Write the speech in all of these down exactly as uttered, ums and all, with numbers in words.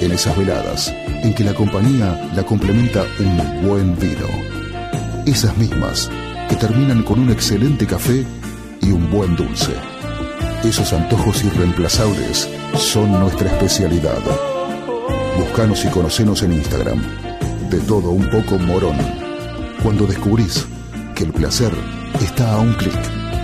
en esas veladas en que la compañía la complementa un buen vino. Esas mismas que terminan con un excelente café y un buen dulce. Esos antojos irreemplazables son nuestra especialidad. Búscanos y conocenos en Instagram. De todo un poco Morón. Cuando descubrís que el placer está a un clic.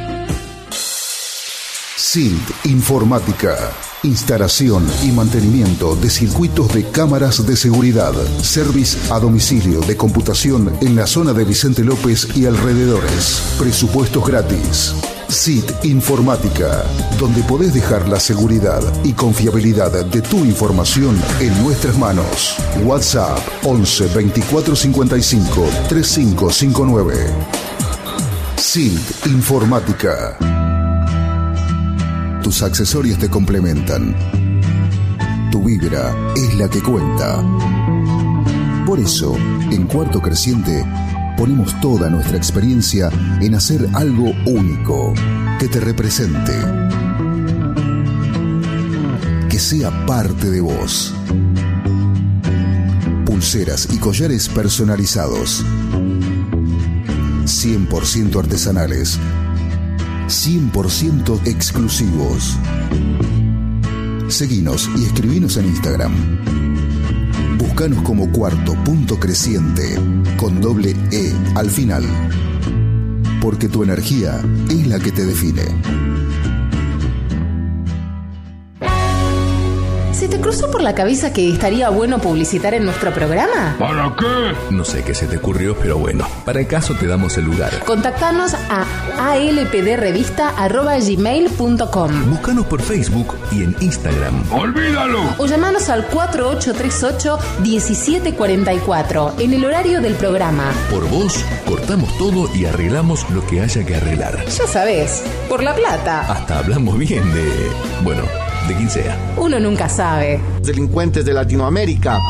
S I N T Informática. Instalación y mantenimiento de circuitos de cámaras de seguridad. Service a domicilio de computación en la zona de Vicente López y alrededores. Presupuestos gratis. S I T Informática, donde podés dejar la seguridad y confiabilidad de tu información en nuestras manos. WhatsApp once veinticuatro cincuenta y cinco treinta y cinco cincuenta y nueve. S I T Informática. Tus accesorios te complementan. Tu vibra es la que cuenta. Por eso, en Cuarto Creciente, ponemos toda nuestra experiencia en hacer algo único, que te represente, que sea parte de vos. Pulseras y collares personalizados, cien por ciento artesanales, cien por ciento exclusivos. Seguinos y escribinos en Instagram. Buscanos como Cuarto Punto Creciente, con doble E al final. Porque tu energía es la que te define. ¿Se te cruzó por la cabeza que estaría bueno publicitar en nuestro programa? ¿Para qué? No sé qué se te ocurrió, pero bueno, para el caso te damos el lugar. Contactanos a alpdrevista arroba gmail punto com. Búscanos por Facebook y en Instagram. ¡Olvídalo! O llamanos al cuatro ocho tres ocho uno siete cuatro cuatro en el horario del programa. Por vos, cortamos todo y arreglamos lo que haya que arreglar. Ya sabés, por la plata. Hasta hablamos bien de... bueno, de quien sea. Uno nunca sabe. Delincuentes de Latinoamérica.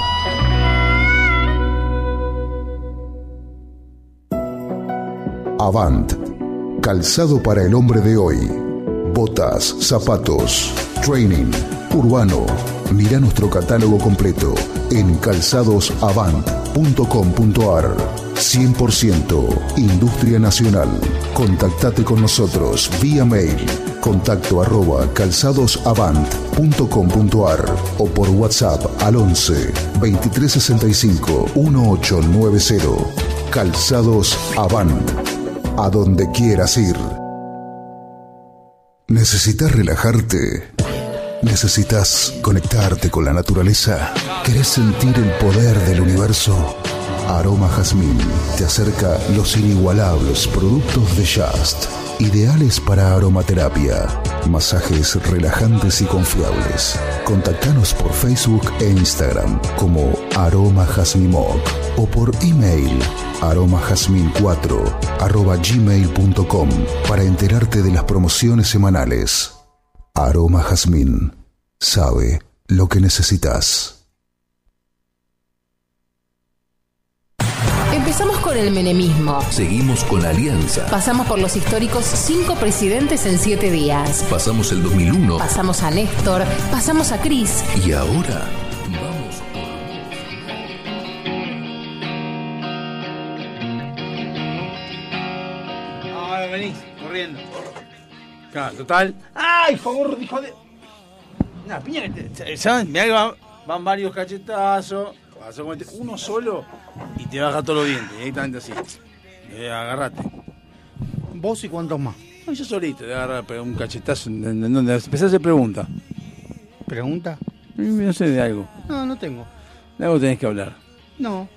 Avant. Calzado para el hombre de hoy. Botas, zapatos, training, urbano. Mira nuestro catálogo completo en calzados avant punto com punto ar. cien por ciento Industria Nacional. Contactate con nosotros vía mail. Contacto arroba calzadosavant punto com punto ar o por WhatsApp al once veintitrés sesenta y cinco dieciocho noventa. Calzados Avant. A donde quieras ir. ¿Necesitas relajarte? ¿Necesitas conectarte con la naturaleza? ¿Querés sentir el poder del universo? Aroma Jazmín te acerca los inigualables productos de Just, ideales para aromaterapia, masajes relajantes y confiables. Contactanos por Facebook e Instagram como Aroma Jazmimoc o por email aromajazmin cuatro arroba gmail punto com para enterarte de las promociones semanales. Aroma Jazmín sabe lo que necesitas. Empezamos con el menemismo. Seguimos con la Alianza. Pasamos por los históricos cinco presidentes en siete días. Pasamos el dos mil uno. Pasamos a Néstor. Pasamos a Cris. Y ahora vamos por... Ah, venís, corriendo. Claro, total. ¡Ay, favor, hijo de... Una piña que te... ¿Saben? Mirá que van, van varios cachetazos. Vas a cometer uno solo y te baja todos los dientes. Directamente así. Eh, agarrate. ¿Vos y cuántos más? No, yo solito, te agarrar un cachetazo. ¿En, en dónde? Empezás a hacer preguntas. ¿Pregunta? No sé de algo. No, no tengo. De algo tenés que hablar. No.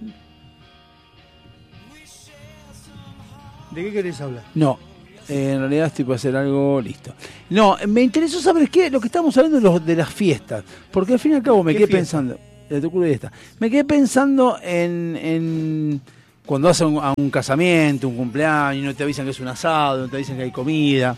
¿De qué querés hablar? No. Eh, en realidad estoy para hacer algo, listo. No, me interesó saber qué, lo que estamos hablando de, los, de las fiestas. Porque al fin y al cabo me quedé fiesta? pensando... De tu esta. Me quedé pensando en, en cuando vas a un, a un casamiento, un cumpleaños, no te avisan que es un asado, no te avisan que hay comida.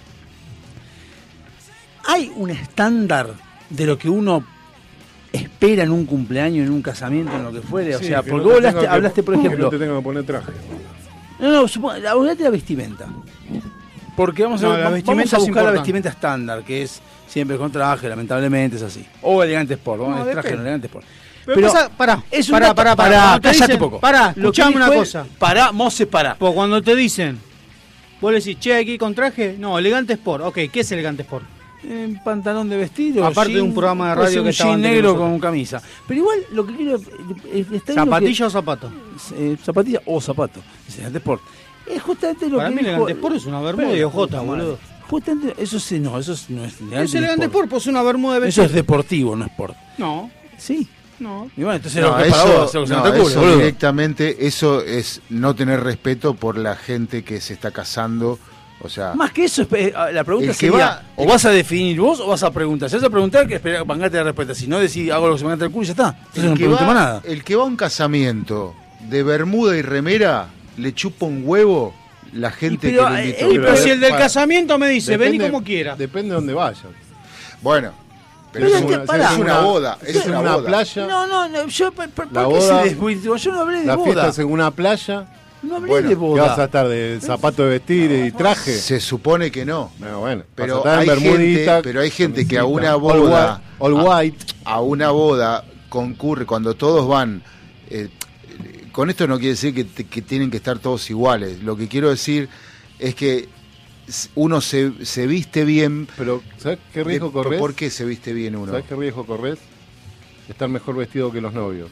¿Hay un estándar de lo que uno espera en un cumpleaños, en un casamiento, en lo que fuere? O sí, sea, porque no vos hablaste, que, hablaste, por ejemplo... Que no te tengan que poner traje. No, no, supongo, hablate de la vestimenta. Porque vamos, no, a, vamos a buscar la vestimenta estándar, que es Siempre con traje, lamentablemente es así. O elegante sport, No, ¿no? El traje depende. no elegante sport. Pero, Pero pasa, pará, es un pará, dato- pará, pará, pará, Cuando te cállate dicen- un poco. Pará, Lo que escuchame una dijo él, cosa. Pará, Mose, pará. Pues cuando te dicen, vos le decís, che, aquí con traje, no, elegante sport. Ok, ¿qué es elegante sport? En pantalón de vestir o Aparte de jean, un programa de puede radio ser que un estaba jean antes que negro nosotros. con camisa. Pero igual lo que quiero eh, está en lo ¿Zapatilla o zapato? que- eh, zapatilla o zapato. Es elegante sport. Es justamente lo Para que mí dijo- elegante sport es una bermuda y Pero, ojota, puta boludo. madre. Justamente eso sí, no, eso no es elegante. Es elegante sport. sport, pues una bermuda de Eso vestir. es deportivo, no sport. No, Sí. no. Y bueno, entonces No, lo que es para eso, vos, lo que se no, te ocurre, eso boludo. directamente, eso es no tener respeto por la gente que se está casando. O sea, Más que eso, eh, la pregunta El que sería, va- o vas a definir vos o vas a preguntar. Si vas a preguntar, que espera, bancate la respuesta. Si no decís, hago lo que se me canta el culo y ya está. Entonces no el que, pregunto más va, nada. el que va a un casamiento de bermuda y remera, le chupa un huevo la gente Y pero, que lo eh, invitó. eh, Y pero si el del para- casamiento me dice, Depende- vení como quiera. Depende de dónde vayas. Bueno, pero Pero es, es que, una, pará. es una boda. Es Es una, una boda. playa. No, no, no, yo, ¿por, por La qué boda- se desvirtuó? Yo no hablé de La fiesta boda. es en una playa. No hablé Bueno, de ¿Qué vas a boda. estar de zapato de vestir y traje? Se supone que no. No, bueno, Pero vas a estar hay, en bermudita, gente, pero hay gente que a una camisita, boda, all white, all white. a, a una boda concurre cuando todos van. eh, con esto no quiere decir que, te- que tienen que estar todos iguales. Lo que quiero decir es que s- uno se, se viste bien. Pero ¿sabes qué riesgo de- corres? ¿Por qué se viste bien uno? ¿Sabes qué riesgo corres? Estar mejor vestido que los novios.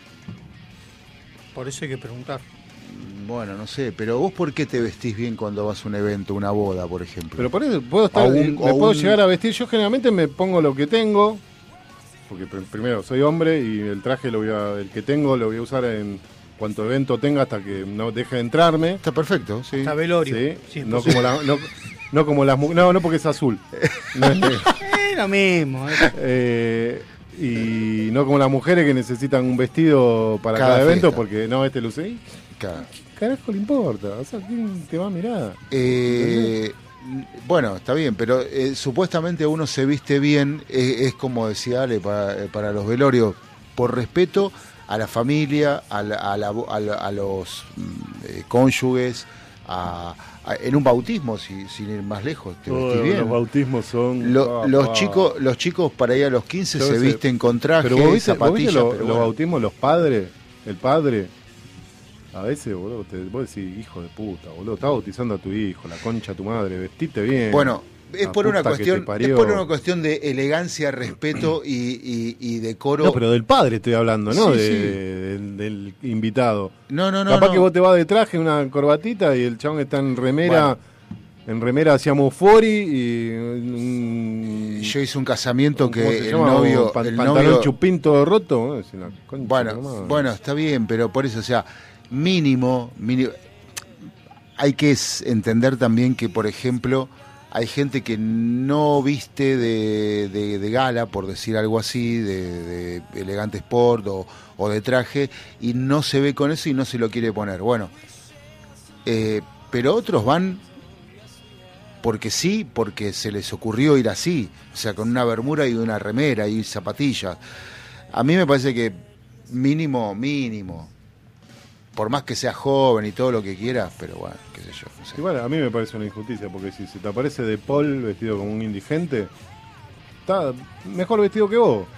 Por eso hay que preguntar. Bueno, no sé, pero vos ¿por qué te vestís bien cuando vas a un evento, una boda, por ejemplo? Pero por eso puedo estar, A un- eh, me a puedo un- llegar a vestir. Yo generalmente me pongo lo que tengo, porque pr- primero soy hombre y el traje lo voy a, el que tengo lo voy a usar en cuanto evento tenga hasta que no deje de entrarme. Está perfecto, sí. Está velorio. Sí, Sí, es no, posible. como la, no, no como las mu- no, no porque es azul. No es- Es lo mismo. eh. eh, y no como las mujeres que necesitan un vestido para Cada cada, evento fiesta. porque no, este luce. ¿Y Claro. ¿Qué carajo le importa? O sea, ¿quién te va a mirar? Eh, bueno, está bien, pero eh, supuestamente uno se viste bien, eh, es como decía Ale, para, eh, para los velorios, por respeto a la familia, a, la- a, la- a la- a los mm, eh, cónyuges, a, a- en un bautismo, si, sin ir más lejos, te vestís Oh, bien. Los bautismos son. Lo- ah, los ah. chicos los chicos para ir a los quince Yo se sé. visten con traje, Pero vos viste, vos viste zapatillas, lo- pero los bueno. bautismos, los padres, el padre. A veces, boludo, te, vos decís, hijo de puta, boludo, estás bautizando a tu hijo, la concha de tu madre, vestite bien. Bueno, es La por una puta que cuestión te parió. es por una cuestión de elegancia, respeto y, y, y decoro. No, pero del padre estoy hablando, ¿no? Sí, De- sí. del, del invitado. No, no, no. Capaz no. que vos te vas de traje, una corbatita y el chabón está en remera, en remera hacíamos Fori y un- Yo hice un casamiento ¿cómo que se el llama? novio, Pan- el pantalón novio chupín todo roto. ¿no? Es la concha de bueno, la madre. bueno, está bien, pero por eso, o sea, mínimo, mínimo hay que es- entender también que, por ejemplo, hay gente que no viste de, de- de gala, por decir algo así, de, de elegante sport o, o de traje, y no se ve con eso y no se lo quiere poner. Bueno, eh, pero otros van porque sí, porque se les ocurrió ir así, o sea, con una bermuda y una remera y zapatillas. A mí me parece que mínimo, mínimo, por más que seas joven y todo lo que quieras, pero bueno, qué sé yo. No sé. Igual a mí me parece una injusticia, porque si se te aparece De Paul vestido como un indigente, está mejor vestido que vos.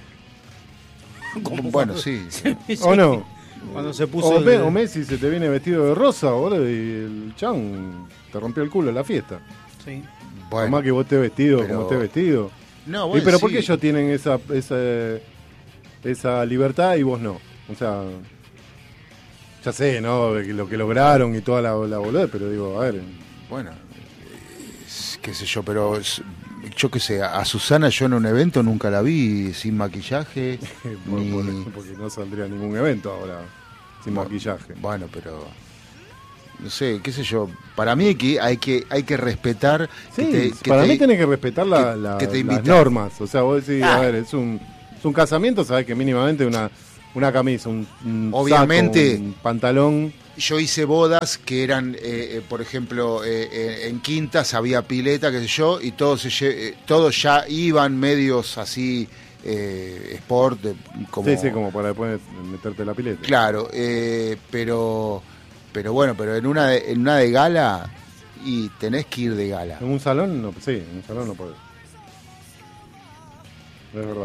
Bueno, sí. ¿O no? Cuando se puso. O, el- Me- o Messi se te viene vestido de rosa, boludo, y el chan te rompió el culo en la fiesta. Sí. Por Bueno, más que vos estés vestido pero- como estés vestido. no, Y bueno, pero ¿por sí. qué ellos tienen esa, esa, esa libertad y vos no? O sea, ya sé, ¿no? De que lo que lograron y toda la, la boludez, pero digo, a ver. Bueno, es- qué sé yo, pero es- yo qué sé, a Susana yo en un evento nunca la vi sin maquillaje. por- ni- por- porque no saldría a ningún evento ahora sin Bueno, maquillaje. Bueno, pero no sé, qué sé yo. Para mí hay que hay que hay que respetar. Sí, que te- que para te- mí tenés que respetar la- que- la- que te las invitan. normas. O sea, vos decís, Ah. a ver, es un, es un casamiento, sabés que mínimamente una, una camisa, un, un Obviamente. saco, un pantalón. Yo hice bodas que eran, eh, eh, por ejemplo, eh, eh, en quintas había pileta, qué sé yo, y todos, se lle- eh, todos ya iban medios así, eh, sport, de- como... Sí, sí, como para después meterte la pileta. Claro, eh, pero pero bueno, pero en una de, en una de gala, y tenés que ir de gala. En un salón, no, sí, en un salón no podés. Es verdad.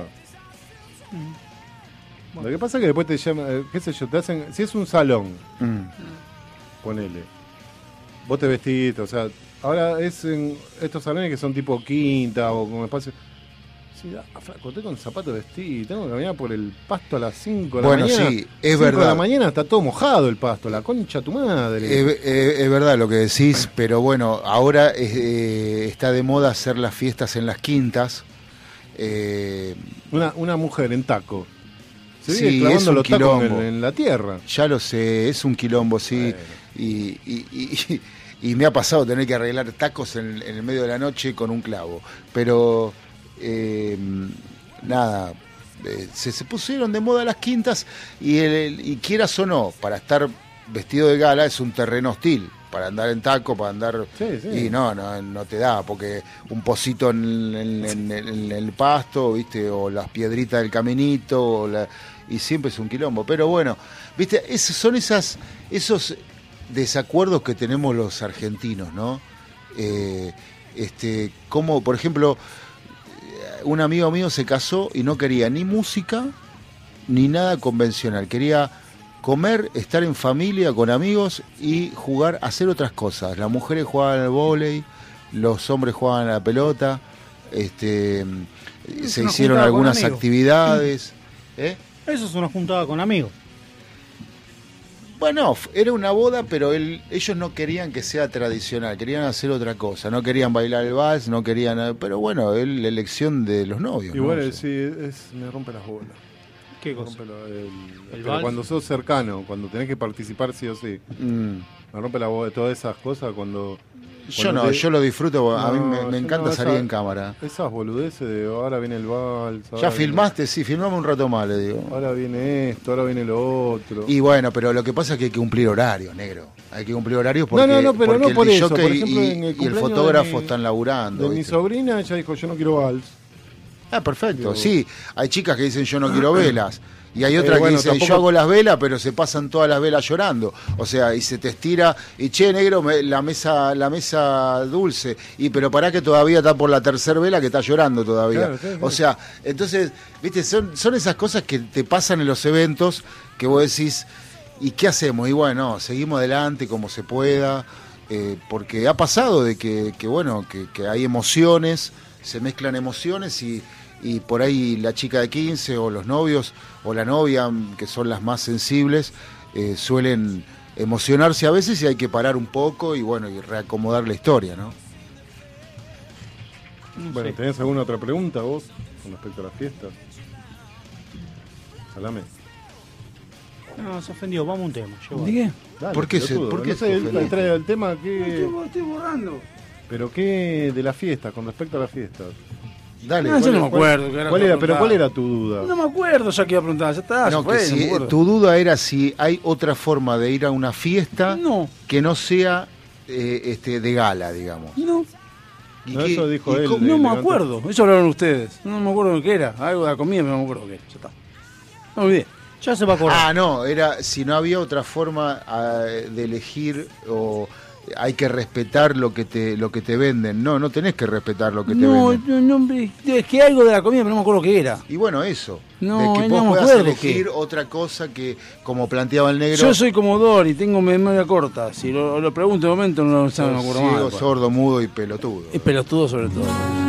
Mm. Lo que pasa es que después te llaman, qué sé yo, te hacen, si es un salón, mm. ponele, vos te vestís, o sea, ahora es en estos salones que son tipo quinta o con espacio. Sí, ah, flaco, estoy con zapatos vestidos, tengo que caminar por el pasto a las cinco de la bueno, mañana. Bueno, sí, es cinco verdad. de la mañana está todo mojado el pasto, la concha tu madre. Es, es, es verdad lo que decís, pero bueno, ahora eh, está de moda hacer las fiestas en las quintas. Eh, una, una mujer en taco. Se sí, vive clavando es un los tacos quilombo. en, en la tierra. Ya lo sé, es un quilombo, sí. Bueno. Y, y, y, y me ha pasado tener que arreglar tacos en, en el medio de la noche con un clavo. Pero... Eh, nada, eh, se, se pusieron de moda las quintas y, el, y quieras o no, para estar vestido de gala es un terreno hostil, para andar en taco, para andar... Sí, sí. Y no, no, no te da, porque un pocito en, en, en, en, en el pasto, ¿viste? O las piedritas del caminito, o la, y siempre es un quilombo. Pero bueno, ¿viste? Es, son esas, esos desacuerdos que tenemos los argentinos, ¿no? Eh, este, como, por ejemplo... Un amigo mío se casó y no quería ni música ni nada convencional. Quería comer, estar en familia, con amigos y jugar, hacer otras cosas. Las mujeres jugaban al vóley, los hombres jugaban a la pelota, este, se hicieron algunas actividades. ¿Eh? Eso es una juntada con amigos. Bueno, era una boda, pero él, ellos no querían que sea tradicional, querían hacer otra cosa, no querían bailar el vals, no querían... Pero bueno, es la elección de los novios. Igual, ¿no? sí, sí es, me rompe las bolas. ¿Qué cosa? Me rompe lo- el- ¿El pero vals? cuando sos cercano, cuando tenés que participar sí o sí. Mm. Me rompe la bola, todas esas cosas cuando... Yo cuando no, te- yo lo disfruto, a mí No, me, yo me encanta no, salir esa- en cámara. Esas boludeces de ahora viene el vals. ahora ¿Ya viene- filmaste? Sí, filmame un rato más, le digo. Ahora viene esto, ahora viene lo otro. Y bueno, pero lo que pasa es que hay que cumplir horarios, negro. Hay que cumplir horarios porque, No, no, no, pero porque no el por eso. disjockey Por ejemplo, y, en el y el cumpleaños fotógrafo de mi- están laburando. De mi ¿viste? sobrina, ella dijo, yo no quiero vals. Ah, perfecto. Digo- Sí, hay chicas que dicen yo no quiero velas. Y hay otras Eh, bueno, que dicen tampoco- yo hago las velas, pero se pasan todas las velas llorando. O sea, y se te estira, y che, negro, me- la mesa la mesa dulce. Y pero pará que todavía está por la tercera vela que está llorando todavía. Claro, sí, sí. O sea, entonces, viste, son, son esas cosas que te pasan en los eventos que vos decís, ¿y qué hacemos? Y bueno, seguimos adelante como se pueda. Eh, porque ha pasado de que, que bueno, que, que hay emociones, se mezclan emociones y, y por ahí la chica de quince o los novios o la novia, que son las más sensibles, eh, suelen emocionarse a veces y hay que parar un poco y bueno, y reacomodar la historia, ¿no? Bueno, Sí. ¿tenés alguna otra pregunta vos con respecto a las fiestas? Salame. No, se ofendió. Vamos a un tema. Yo voy. ¿De qué? Dale, ¿Por qué se- pelotudo. por qué No se sé, él ofendió? trae el tema que... Estoy borrando. ¿Pero qué de las fiestas, con respecto a las fiestas? Dale, No, yo ¿cuál- no me acuerdo. ¿qué ¿Cuál que era, pero preguntar? cuál era tu duda? No me acuerdo ya que iba a preguntar. Ya está, No, ya fue, que no si, me acuerdo. tu duda era si hay otra forma de ir a una fiesta No, que no sea eh, este, de gala, digamos. no, ¿Y No, qué- eso dijo y él. cómo- no me elegante. acuerdo. Eso hablaron ustedes. No me acuerdo qué era. Algo de la comida, pero no me acuerdo qué era. Ya está. No me olvidé. Ya se va a acordar. Ah, no, era si no había otra forma ah, de elegir o hay que respetar lo que te lo que te venden. No, no tenés que respetar lo que te No, venden. no, no, es que algo de la comida, pero no me acuerdo qué era. Y bueno, eso. No, de que no vos me puedas acuerdo elegir qué. otra cosa que, como planteaba el negro, Yo soy como Dori, tengo memoria corta. Si lo, lo pregunto de momento, no, no me acuerdo más. ciego, después. sordo, mudo y pelotudo. Y pelotudo sobre todo.